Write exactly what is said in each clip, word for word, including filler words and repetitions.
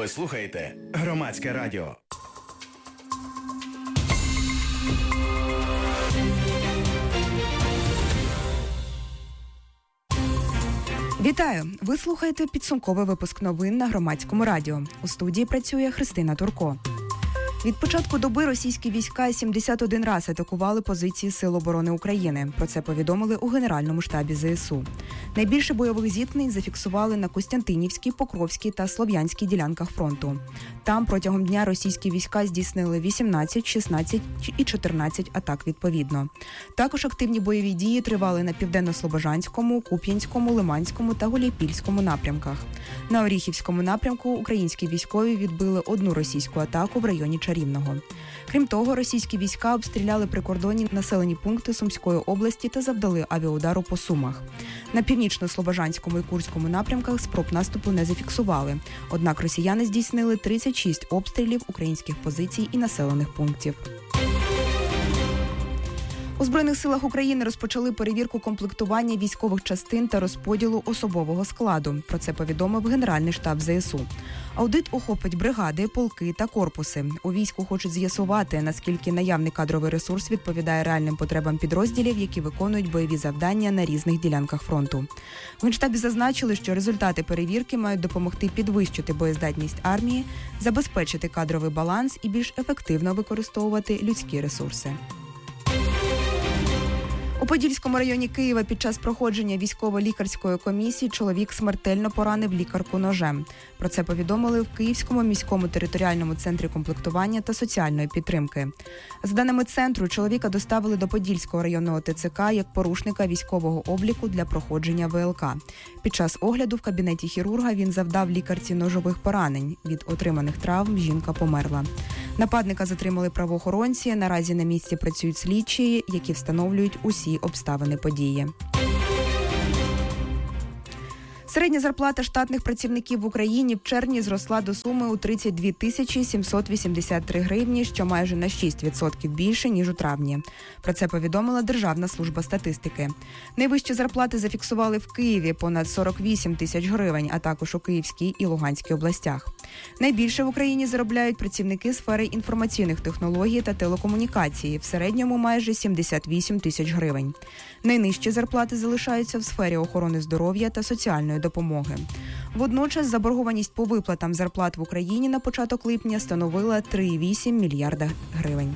Ви слухаєте Громадське радіо. Вітаю! Ви слухаєте підсумковий випуск новин на Громадському радіо. У студії працює Христина Турко. Від початку доби російські війська сімдесят один раз атакували позиції Сил оборони України. Про це повідомили у Генеральному штабі зе ес у. Найбільше бойових зіткнень зафіксували на Костянтинівській, Покровській та Слов'янській ділянках фронту. Там протягом дня російські війська здійснили вісімнадцять, шістнадцять і чотирнадцять атак відповідно. Також активні бойові дії тривали на Південно-Слобожанському, Куп'янському, Лиманському та Гуляйпільському напрямках. На Оріхівському напрямку українські військові відбили одну російську атаку в районі Чарівного. Крім того, російські війська обстріляли прикордонні населені пункти Сумської області та завдали авіаудару по Сумах. На північно-слобожанському і Курському напрямках спроб наступу не зафіксували. Однак росіяни здійснили тридцять шість обстрілів українських позицій і населених пунктів. У Збройних силах України розпочали перевірку комплектування військових частин та розподілу особового складу. Про це повідомив Генеральний штаб зе ес у. Аудит охопить бригади, полки та корпуси. У війську хочуть з'ясувати, наскільки наявний кадровий ресурс відповідає реальним потребам підрозділів, які виконують бойові завдання на різних ділянках фронту. В Генштабі зазначили, що результати перевірки мають допомогти підвищити боєздатність армії, забезпечити кадровий баланс і більш ефективно використовувати людські ресурси. У Подільському районі Києва під час проходження військово-лікарської комісії чоловік смертельно поранив лікарку ножем. Про це повідомили в Київському міському територіальному центрі комплектування та соціальної підтримки. За даними центру, чоловіка доставили до Подільського районного те це ка як порушника військового обліку для проходження ве ел ка. Під час огляду в кабінеті хірурга він завдав лікарці ножових поранень. Від отриманих травм жінка померла. Нападника затримали правоохоронці. Наразі на місці працюють слідчі, які встановлюють усі обставини події. Середня зарплата штатних працівників в Україні в червні зросла до суми у тридцять дві тисячі сімсот вісімдесят три гривні, що майже на шість відсотків більше, ніж у травні. Про це повідомила Державна служба статистики. Найвищі зарплати зафіксували в Києві – понад сорок вісім тисяч гривень, а також у Київській і Луганській областях. Найбільше в Україні заробляють працівники сфери інформаційних технологій та телекомунікації, в середньому майже сімдесят вісім тисяч гривень. Найнижчі зарплати залишаються в сфері охорони здоров'я та соціальної допомоги. Водночас заборгованість по виплатам зарплат в Україні на початок липня становила три цілих вісім мільярда гривень.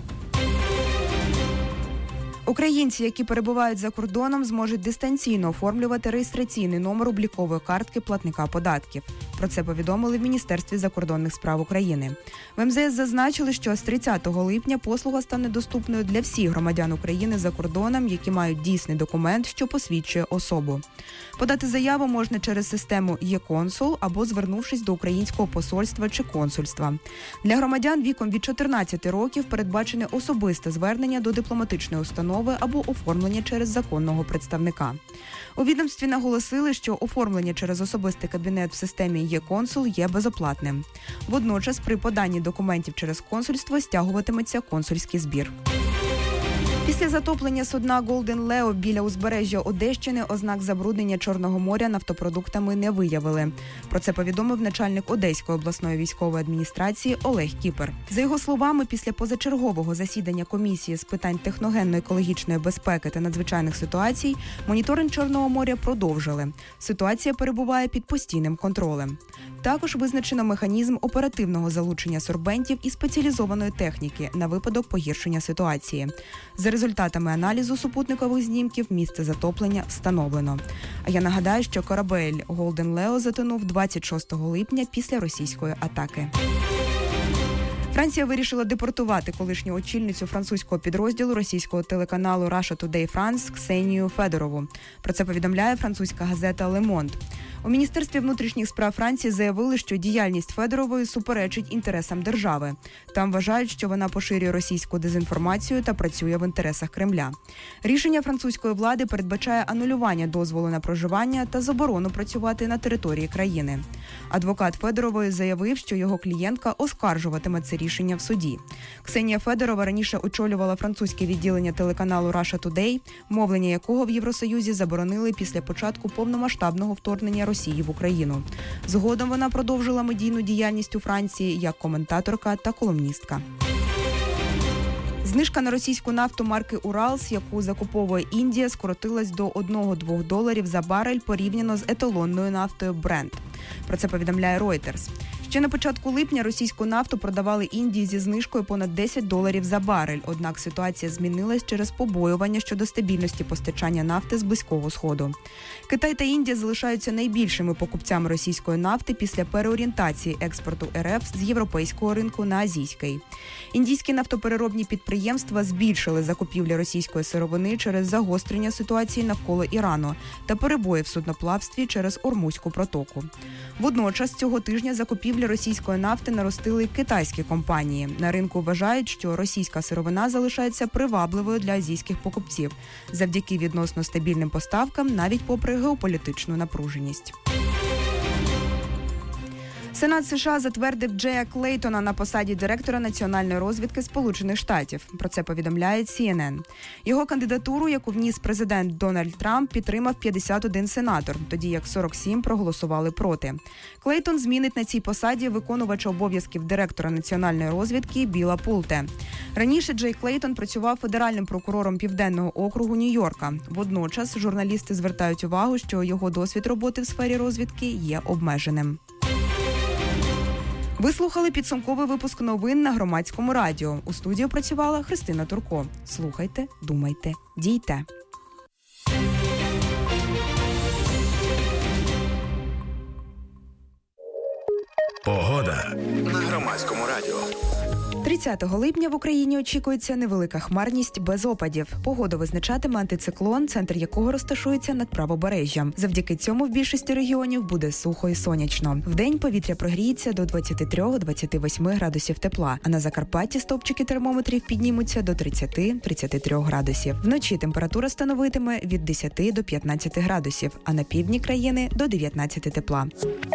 Українці, які перебувають за кордоном, зможуть дистанційно оформлювати реєстраційний номер облікової картки платника податків. Про це повідомили в Міністерстві закордонних справ України. В ем зе ес зазначили, що з тридцятого липня послуга стане доступною для всіх громадян України за кордоном, які мають дійсний документ, що посвідчує особу. Подати заяву можна через систему «Є-консул» або звернувшись до українського посольства чи консульства. Для громадян віком від чотирнадцяти років передбачене особисте звернення до дипломатичної установи або оформлення через законного представника. У відомстві наголосили, що оформлення через особистий кабінет в системі «Є-консул» є безоплатним. Водночас при поданні документів через консульство стягуватиметься консульський збір. Після затоплення судна «Голден Лео» біля узбережжя Одещини ознак забруднення Чорного моря нафтопродуктами не виявили. Про це повідомив начальник Одеської обласної військової адміністрації Олег Кіпер. За його словами, після позачергового засідання комісії з питань техногенно-екологічної безпеки та надзвичайних ситуацій моніторинг Чорного моря продовжили. Ситуація перебуває під постійним контролем. Також визначено механізм оперативного залучення сорбентів і спеціалізованої техніки на випадок погіршення ситуації. За результатами аналізу супутникових знімків місце затоплення встановлено. А я нагадаю, що корабель «Голден Лео» затонув двадцять шостого липня після російської атаки. Франція вирішила депортувати колишню очільницю французького підрозділу російського телеканалу Russia Today France Ксенію Федорову. Про це повідомляє французька газета «Ле Монд». У Міністерстві внутрішніх справ Франції заявили, що діяльність Федорової суперечить інтересам держави. Там вважають, що вона поширює російську дезінформацію та працює в інтересах Кремля. Рішення французької влади передбачає анулювання дозволу на проживання та заборону працювати на території країни. Адвокат Федорової заявив, що його клієнтка оскаржуватиме це рішення в суді. Ксенія Федорова раніше очолювала французьке відділення телеканалу Russia Today, мовлення якого в Євросоюзі заборонили після початку повномасштабного вторгнення Росії в Україну. Згодом вона продовжила медійну діяльність у Франції як коментаторка та колумністка. Знижка на російську нафту марки «Уралс», яку закуповує Індія, скоротилась до один-два доларів за барель порівняно з еталонною нафтою Brent. Про це повідомляє Reuters. Ще на початку липня російську нафту продавали Індії зі знижкою понад десять доларів за барель, однак ситуація змінилась через побоювання щодо стабільності постачання нафти з Близького Сходу. Китай та Індія залишаються найбільшими покупцями російської нафти після переорієнтації експорту РФ з європейського ринку на азійський. Індійські нафтопереробні підприємства збільшили закупівлі російської сировини через загострення ситуації навколо Ірану та перебої в судноплавстві через Ормузьку протоку. Водночас цього тижня закупівлі російської нафти наростили китайські компанії. На ринку вважають, що російська сировина залишається привабливою для азійських покупців завдяки відносно стабільним поставкам, навіть попри геополітичну напруженість. Сенат США затвердив Джея Клейтона на посаді директора національної розвідки Сполучених Штатів. Про це повідомляє Сі Ен Ен. Його кандидатуру, яку вніс президент Дональд Трамп, підтримав п'ятдесят один сенатор, тоді як сорок сім проголосували проти. Клейтон змінить на цій посаді виконувача обов'язків директора національної розвідки Біла Пулте. Раніше Джей Клейтон працював федеральним прокурором Південного округу Нью-Йорка. Водночас журналісти звертають увагу, що його досвід роботи в сфері розвідки є обмеженим. Ви слухали підсумковий випуск новин на Громадському радіо. У студії працювала Христина Турко. Слухайте, думайте, дійте. Погода на Громадському радіо. тридцятого липня в Україні очікується невелика хмарність без опадів. Погоду визначатиме антициклон, центр якого розташується над правобережжям. Завдяки цьому в більшості регіонів буде сухо і сонячно. Вдень повітря прогріється до двадцять три - двадцять вісім градусів тепла, а на Закарпатті стовпчики термометрів піднімуться до тридцять - тридцять три градусів. Вночі температура становитиме від десять до п'ятнадцяти градусів, а на півдні країни – до дев'ятнадцяти тепла.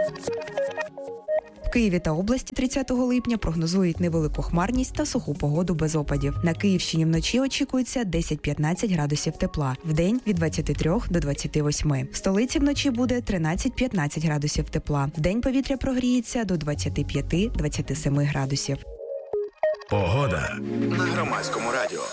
В Києві та області тридцятого липня прогнозують невелику хмарність та суху погоду без опадів. На Київщині вночі очікується десять - п'ятнадцять градусів тепла, вдень від двадцять три до двадцяти восьми. В столиці вночі буде тринадцять - п'ятнадцять градусів тепла, вдень повітря прогріється до двадцять п'ять - двадцять сім градусів. Погода на Громадському радіо.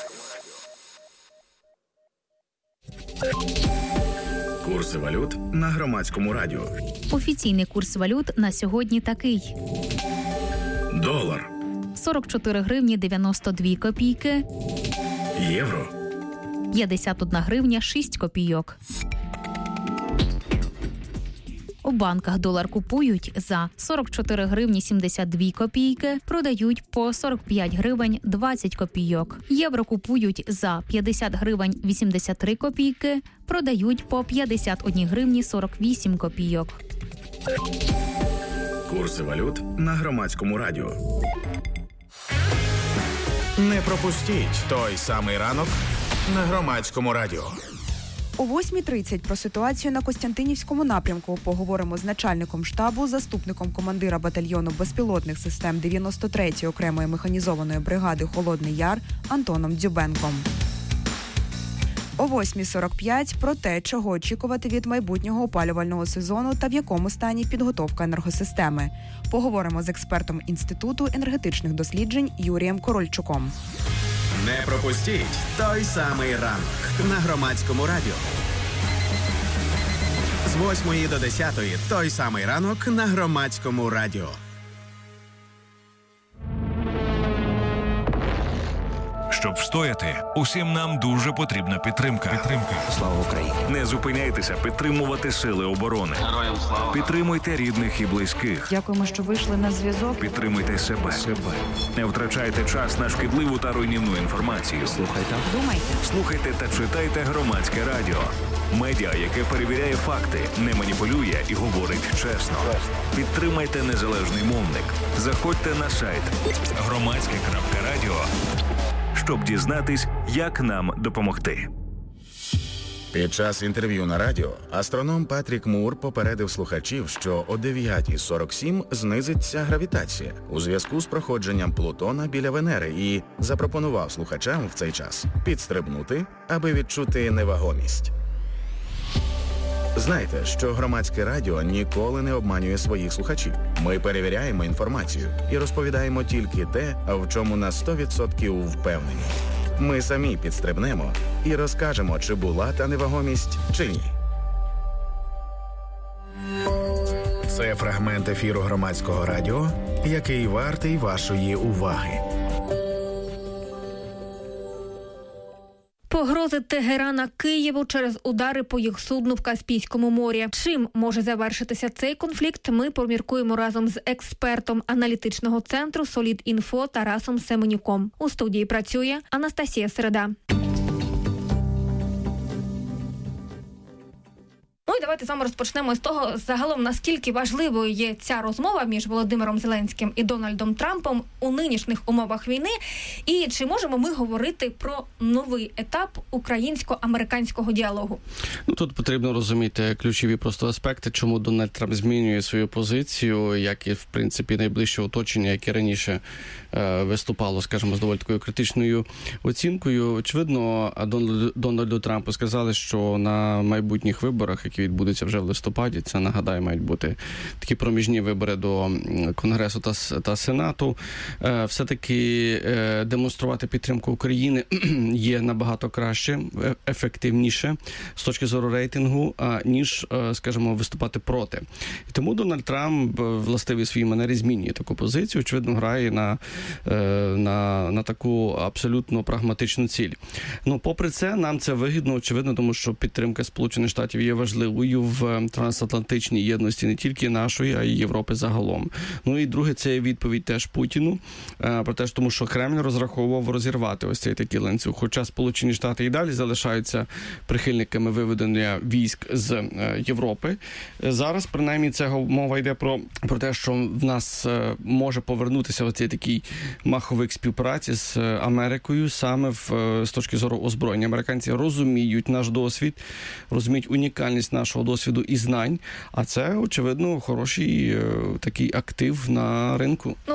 Курси валют на Громадському радіо. Офіційний курс валют на сьогодні такий. Долар. сорок чотири гривні дев'яносто дві копійки. Євро. п'ятдесят одна гривня шість копійок. У банках долар купують за сорок чотири гривні сімдесят дві копійки, продають по сорок п'ять гривень двадцять копійок. Євро купують за п'ятдесят гривень вісімдесят три копійки, продають по п'ятдесят одна гривні сорок вісім копійок. Курси валют на Громадському радіо. Не пропустіть той самий ранок на Громадському радіо. О восьмій тридцять про ситуацію на Костянтинівському напрямку поговоримо з начальником штабу, заступником командира батальйону безпілотних систем дев'яносто третьої окремої механізованої бригади «Холодний Яр» Антоном Дзюбенком. О восьмій сорок п'ять про те, чого очікувати від майбутнього опалювального сезону та в якому стані підготовка енергосистеми. Поговоримо з експертом Інституту енергетичних досліджень Юрієм Корольчуком. Не пропустіть той самий ранок на Громадському радіо. З восьмої до десятої той самий ранок на Громадському радіо. Щоб встояти, усім нам дуже потрібна підтримка. Підтримка. Слава Україні! Не зупиняйтеся підтримувати сили оборони. Героям слава! Підтримуйте рідних і близьких. Дякуємо, що вийшли на зв'язок. Підтримуйте себе. себе. Не втрачайте час на шкідливу та руйнівну інформацію. Слухайте. Думайте. Слухайте та читайте Громадське радіо. Медіа, яке перевіряє факти, не маніпулює і говорить чесно. Підтримайте незалежний мовник. Заходьте на сайт громадське крапка радіо, щоб дізнатись, як нам допомогти. Під час інтерв'ю на радіо астроном Патрік Мур попередив слухачів, що о дев'ята сорок сім знизиться гравітація у зв'язку з проходженням Плутона біля Венери і запропонував слухачам в цей час підстрибнути, аби відчути невагомість. Знайте, що громадське радіо ніколи не обманює своїх слухачів. Ми перевіряємо інформацію і розповідаємо тільки те, в чому на сто відсотків впевнені. Ми самі підстрибнемо і розкажемо, чи була та невагомість, чи ні. Це фрагмент ефіру громадського радіо, який вартий вашої уваги. Погрози Тегерана Києву через удари по їх судну в Каспійському морі. Чим може завершитися цей конфлікт, ми поміркуємо разом з експертом аналітичного центру «Солід.Інфо» Тарасом Семенюком. У студії працює Анастасія Середа. Ну і давайте з вами розпочнемо з того, загалом, наскільки важливою є ця розмова між Володимиром Зеленським і Дональдом Трампом у нинішніх умовах війни, і чи можемо ми говорити про новий етап українсько-американського діалогу? Ну, тут потрібно розуміти ключові просто аспекти, чому Дональд Трамп змінює свою позицію, як і, в принципі, найближче оточення, яке раніше е, виступало, скажімо, з доволі такою критичною оцінкою. Очевидно, Дональду, Дональду Трампу сказали, що на майбутніх виборах, які відбудуться вже в листопаді, це, нагадаю, мають бути такі проміжні вибори до Конгресу та, та Сенату, е, все-таки е, демонструвати підтримку України є набагато краще, ефективніше з точки зору рейтингу, а, ніж, е, скажімо, виступати проти. І тому Дональд Трамп, властивий своїй манері, змінює таку позицію, очевидно, грає на, е, на, на таку абсолютно прагматичну ціль. Ну, попри це, нам це вигідно, очевидно, тому що підтримка Сполучених Штатів є важливою в трансатлантичній єдності не тільки нашої, а й Європи загалом. Ну і друге, це відповідь теж Путіну, про те, тому що Кремль розраховував розірвати ось цей такий ланцюг. Хоча Сполучені Штати і далі залишаються прихильниками виведення військ з Європи. Зараз, принаймні, це мова йде про, про те, що в нас може повернутися ось цей такий маховик співпраці з Америкою саме в, з точки зору озброєння. Американці розуміють наш досвід, розуміють унікальність нашого досвіду і знань, а це, очевидно, хороший е, такий актив на ринку. Ну,